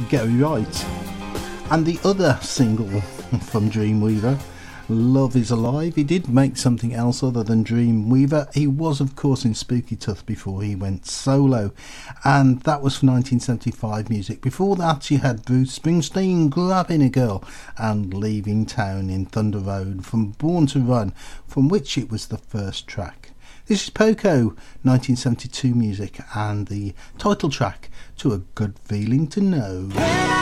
Gary Wright. And the other single from Dreamweaver, Love Is Alive. He did make something else other than Dreamweaver. He was, of course, in Spooky Tooth before he went solo, and that was for 1975 music. Before that, you had Bruce Springsteen, Grabbing a Girl, and Leaving Town in Thunder Road from Born to Run, from which it was the first track. This is Poco, 1972 music, and the title track, To a Good Feeling to Know.